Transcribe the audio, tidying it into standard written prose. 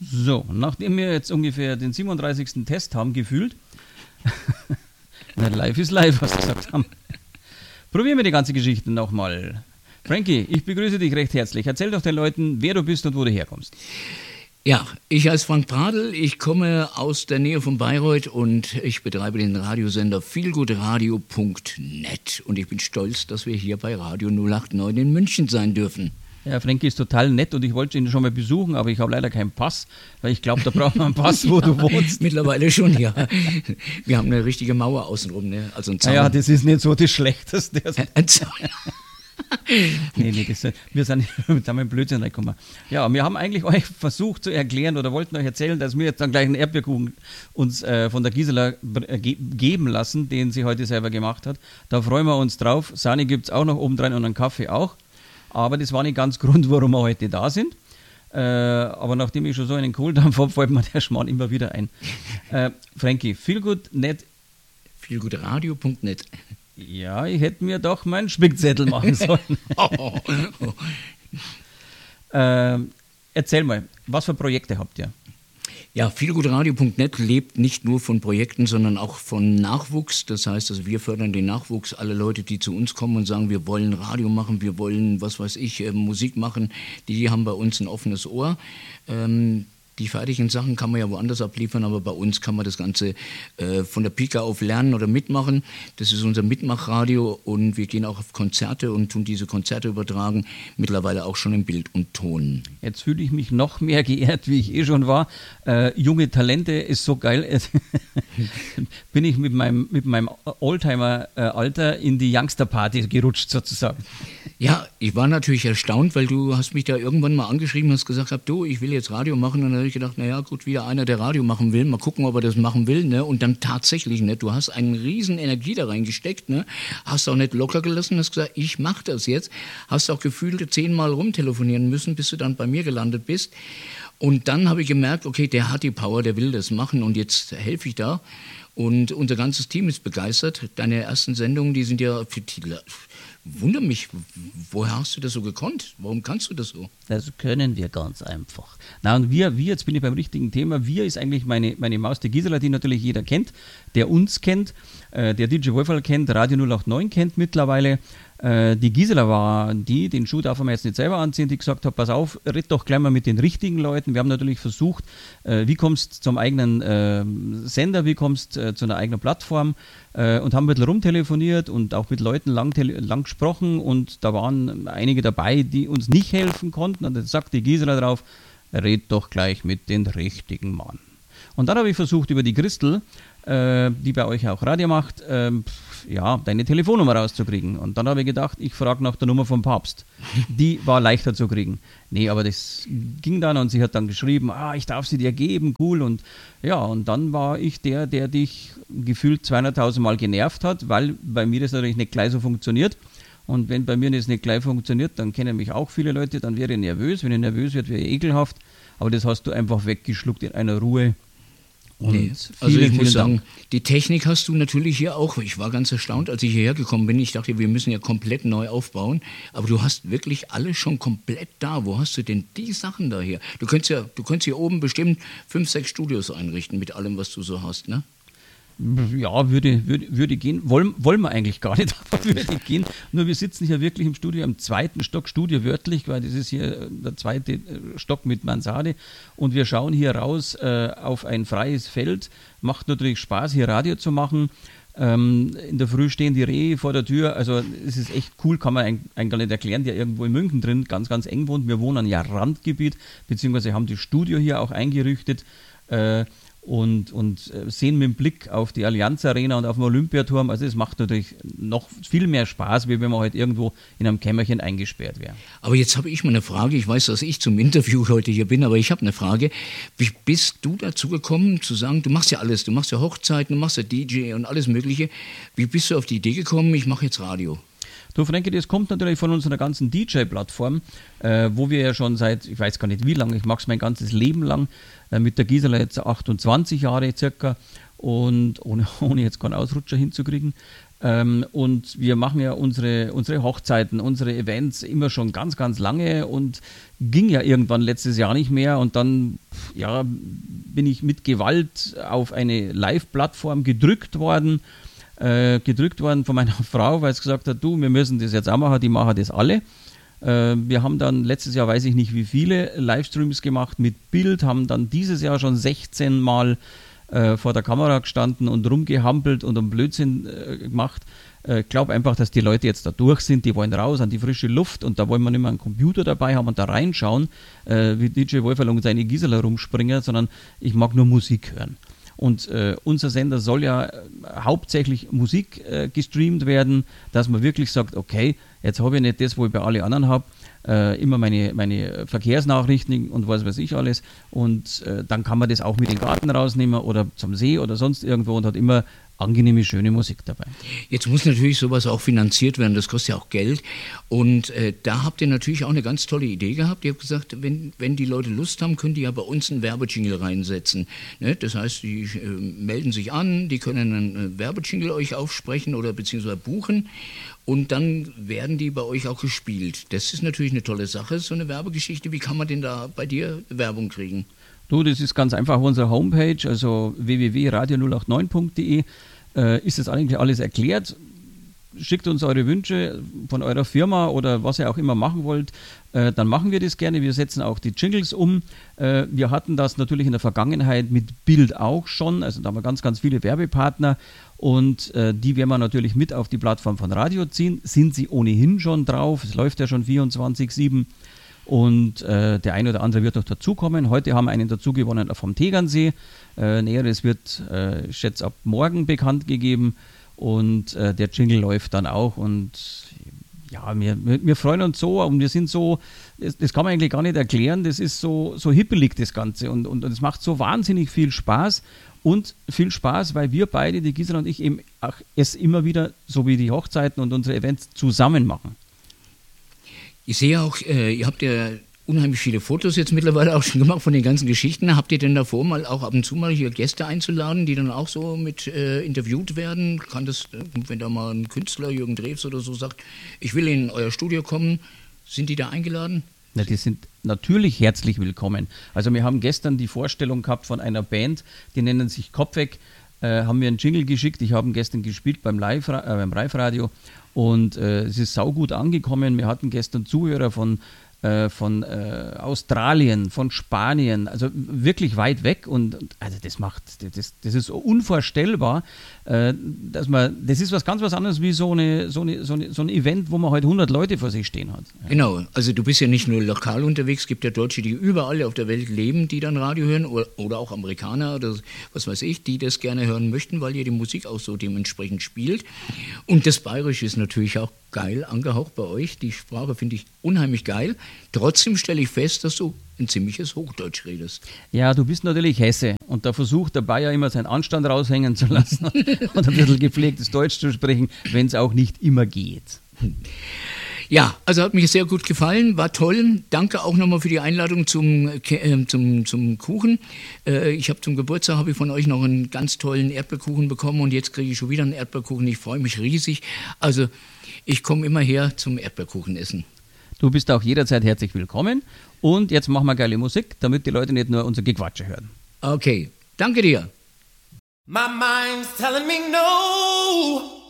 So, nachdem wir jetzt ungefähr den 37. Test haben gefühlt, live ist live, was wir gesagt haben, probieren wir die ganze Geschichte nochmal. Frankie, ich begrüße dich recht herzlich. Erzähl doch den Leuten, wer du bist und wo du herkommst. Ja, ich heiße Frank Pradl, ich komme aus der Nähe von Bayreuth und ich betreibe den Radiosender feelgoodradio.net und ich bin stolz, dass wir hier bei Radio 089 in München sein dürfen. Ja, Frankie ist total nett und ich wollte ihn schon mal besuchen, aber ich habe leider keinen Pass, weil ich glaube, da braucht man einen Pass, wo du wohnst. Mittlerweile schon, ja. Wir haben eine richtige Mauer außenrum, ne? Also ein Zaun. Ja, das ist nicht so das Schlechteste. Ein Zaun. Nee, wir sind mit einem Blödsinn reingekommen. Ja, wir haben eigentlich euch versucht zu erklären oder wollten euch erzählen, dass wir jetzt dann gleich einen Erdbeerkuchen uns von der Gisela geben lassen, den sie heute selber gemacht hat. Da freuen wir uns drauf. Sahne gibt es auch noch obendrein und einen Kaffee auch. Aber das war nicht ganz Grund, warum wir heute da sind. Aber nachdem ich schon so einen Kohldampf habe, fällt mir der Schmarrn immer wieder ein. Frankie, feelgood.net. feelgoodradio.net. Ja, ich hätte mir doch meinen Spickzettel machen sollen. Erzähl mal, was für Projekte habt ihr? Ja, feelgoodradio.net lebt nicht nur von Projekten, sondern auch von Nachwuchs. Das heißt, also wir fördern den Nachwuchs. Alle Leute, die zu uns kommen und sagen, wir wollen Radio machen, wir wollen, was weiß ich, Musik machen, die haben bei uns ein offenes Ohr. Die fertigen Sachen kann man ja woanders abliefern, aber bei uns kann man das Ganze von der Pike auf lernen oder mitmachen. Das ist unser Mitmachradio und wir gehen auch auf Konzerte und tun diese Konzerte übertragen, mittlerweile auch schon in Bild und Ton. Jetzt fühle ich mich noch mehr geehrt, wie ich schon war. Junge Talente ist so geil. Bin ich mit meinem Oldtimer-Alter in die Youngster-Party gerutscht sozusagen. Ja, ich war natürlich erstaunt, weil du hast mich da irgendwann mal angeschrieben, hast gesagt, du, ich will jetzt Radio machen. Und dann habe ich gedacht, naja, gut, wieder einer, der Radio machen will. Mal gucken, ob er das machen will. Ne? Und dann tatsächlich, ne? Du hast eine riesen Energie da reingesteckt. Ne? Hast auch nicht locker gelassen, hast gesagt, ich mache das jetzt. Hast auch gefühlt 10-mal rumtelefonieren müssen, bis du dann bei mir gelandet bist. Und dann habe ich gemerkt, okay, der hat die Power, der will das machen und jetzt helfe ich da. Und unser ganzes Team ist begeistert. Deine ersten Sendungen, die sind ja für Titel. Wundere mich, woher hast du das so gekonnt? Warum kannst du das so? Das können wir ganz einfach. Na und wir, jetzt bin ich beim richtigen Thema. Wir ist eigentlich meine Maus, die Gisela, die natürlich jeder kennt, der uns kennt, der DJ Wolferl kennt, Radio 089 kennt mittlerweile. Die Gisela war die, den Schuh darf man jetzt nicht selber anziehen, die gesagt hat, pass auf, red doch gleich mal mit den richtigen Leuten. Wir haben natürlich versucht, wie kommst du zum eigenen Sender, wie kommst du zu einer eigenen Plattform und haben ein bisschen rumtelefoniert und auch mit Leuten lang gesprochen und da waren einige dabei, die uns nicht helfen konnten und dann sagt die Gisela drauf, red doch gleich mit den richtigen Mann. Und dann habe ich versucht, über die Christel, die bei euch auch Radio macht, deine Telefonnummer rauszukriegen. Und dann habe ich gedacht, ich frage nach der Nummer vom Papst. Die war leichter zu kriegen. Nee, aber das ging dann und sie hat dann geschrieben, ich darf sie dir geben, cool. Und ja, und dann war ich der dich gefühlt 200.000 Mal genervt hat, weil bei mir das natürlich nicht gleich so funktioniert. Und wenn bei mir das nicht gleich funktioniert, dann kennen mich auch viele Leute, dann wäre ich nervös. Wenn ich nervös werde, wäre ich ekelhaft. Aber das hast du einfach weggeschluckt in einer Ruhe. Nee, also ich muss sagen, die Technik hast du natürlich hier auch. Ich war ganz erstaunt, als ich hierher gekommen bin. Ich dachte, wir müssen ja komplett neu aufbauen. Aber du hast wirklich alles schon komplett da. Wo hast du denn die Sachen da hier? Du könntest hier oben bestimmt 5, 6 Studios einrichten mit allem, was du so hast, ne? Ja, würde gehen. Wollen wir eigentlich gar nicht, aber würde gehen. Nur wir sitzen hier wirklich im Studio, am 2. Stock, Studio wörtlich, weil das ist hier der 2. Stock mit Mansarde und wir schauen hier raus auf ein freies Feld. Macht natürlich Spaß, hier Radio zu machen. In der Früh stehen die Rehe vor der Tür, also es ist echt cool, kann man eigentlich gar nicht erklären, der irgendwo in München drin ganz, ganz eng wohnt. Wir wohnen ja Randgebiet, beziehungsweise haben das Studio hier auch eingerichtet. Und sehen mit dem Blick auf die Allianz Arena und auf den Olympiaturm. Also es macht natürlich noch viel mehr Spaß, wie wenn man halt irgendwo in einem Kämmerchen eingesperrt wäre. Aber jetzt habe ich mal eine Frage. Ich weiß, dass ich zum Interview heute hier bin, aber ich habe eine Frage. Wie bist du dazu gekommen, zu sagen, du machst ja alles, du machst ja Hochzeiten, du machst ja DJ und alles Mögliche. Wie bist du auf die Idee gekommen, ich mache jetzt Radio? Du Frankie, das kommt natürlich von unserer ganzen DJ-Plattform, wo wir ja schon seit, ich weiß gar nicht wie lange, ich mache es mein ganzes Leben lang, mit der Gisela jetzt 28 Jahre circa und ohne jetzt keinen Ausrutscher hinzukriegen. Und wir machen ja unsere Hochzeiten, unsere Events immer schon ganz, ganz lange und ging ja irgendwann letztes Jahr nicht mehr und dann ja, bin ich mit Gewalt auf eine Live-Plattform gedrückt worden von meiner Frau, weil sie gesagt hat, du, wir müssen das jetzt auch machen, die machen das alle. Wir haben dann letztes Jahr, weiß ich nicht wie viele, Livestreams gemacht mit Bild, haben dann dieses Jahr schon 16 Mal vor der Kamera gestanden und rumgehampelt und einen Blödsinn gemacht. Ich glaube einfach, dass die Leute jetzt da durch sind, die wollen raus an die frische Luft und da wollen wir nicht mehr einen Computer dabei haben und da reinschauen, wie DJ Wolferl und seine Gisela rumspringen, sondern ich mag nur Musik hören. Und unser Sender soll ja hauptsächlich Musik gestreamt werden, dass man wirklich sagt, okay, jetzt habe ich nicht das, wo ich bei allen anderen habe, immer meine Verkehrsnachrichten und was weiß ich alles. Und dann kann man das auch mit in den Garten rausnehmen oder zum See oder sonst irgendwo und hat immer angenehme, schöne Musik dabei. Jetzt muss natürlich sowas auch finanziert werden, das kostet ja auch Geld. Und da habt ihr natürlich auch eine ganz tolle Idee gehabt. Ihr habt gesagt, wenn die Leute Lust haben, können die ja bei uns einen Werbejingle reinsetzen. Ne? Das heißt, die melden sich an, die können einen Werbejingle euch aufsprechen oder beziehungsweise buchen und dann werden die bei euch auch gespielt. Das ist natürlich eine tolle Sache, so eine Werbegeschichte. Wie kann man denn da bei dir Werbung kriegen? Du, das ist ganz einfach auf unserer Homepage, also www.radio089.de ist das eigentlich alles erklärt. Schickt uns eure Wünsche von eurer Firma oder was ihr auch immer machen wollt, dann machen wir das gerne. Wir setzen auch die Jingles um. Wir hatten das natürlich in der Vergangenheit mit Bild auch schon, also da haben wir ganz, ganz viele Werbepartner und die werden wir natürlich mit auf die Plattform von Radio ziehen. Sind sie ohnehin schon drauf, es läuft ja schon 24/7. Und der eine oder andere wird noch dazukommen. Heute haben wir einen dazu gewonnen vom Tegernsee. Näheres wird, ich schätze, ab morgen bekannt gegeben. Und der Jingle läuft dann auch. Und ja, wir freuen uns so und wir sind so, das kann man eigentlich gar nicht erklären, das ist so hippelig das Ganze. Und es macht so wahnsinnig viel Spaß. Und viel Spaß, weil wir beide, die Gisela und ich, eben auch es immer wieder, so wie die Hochzeiten und unsere Events, zusammen machen. Ich sehe auch, ihr habt ja unheimlich viele Fotos jetzt mittlerweile auch schon gemacht von den ganzen Geschichten. Habt ihr denn davor mal auch ab und zu mal hier Gäste einzuladen, die dann auch so mit interviewt werden? Kann das, wenn da mal ein Künstler, Jürgen Drews oder so sagt, ich will in euer Studio kommen, sind die da eingeladen? Na, die sind natürlich herzlich willkommen. Also wir haben gestern die Vorstellung gehabt von einer Band, die nennen sich Kopfweg, haben mir einen Jingle geschickt. Ich habe ihn gestern gespielt beim Live-Radio und es ist saugut angekommen. Wir hatten gestern Zuhörer von Australien, von Spanien, also wirklich weit weg und also das ist unvorstellbar, dass das ist was ganz was anderes wie so ein Event, wo man halt 100 Leute vor sich stehen hat. Ja. Genau, also du bist ja nicht nur lokal unterwegs, es gibt ja Deutsche, die überall auf der Welt leben, die dann Radio hören oder auch Amerikaner oder was weiß ich, die das gerne hören möchten, weil ihr die Musik auch so dementsprechend spielt und das Bayerische ist natürlich auch geil angehaucht bei euch. Die Sprache finde ich unheimlich geil. Trotzdem stelle ich fest, dass du ein ziemliches Hochdeutsch redest. Ja, du bist natürlich Hesse und da versucht der Bayer immer seinen Anstand raushängen zu lassen und ein bisschen gepflegtes Deutsch zu sprechen, wenn es auch nicht immer geht. Ja, also hat mir sehr gut gefallen, war toll. Danke auch nochmal für die Einladung zum Kuchen. Ich habe zum Geburtstag habe ich von euch noch einen ganz tollen Erdbeerkuchen bekommen und jetzt kriege ich schon wieder einen Erdbeerkuchen. Ich freue mich riesig. Also ich komme immer her zum Erdbeerkuchen essen. Du bist auch jederzeit herzlich willkommen und jetzt machen wir geile Musik, damit die Leute nicht nur unser Gequatsche hören. Okay, danke dir. My mind's telling me no.